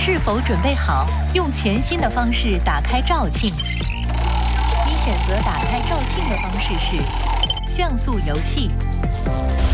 是否准备好用全新的方式打开肇庆？你选择打开肇庆的方式是像素游戏。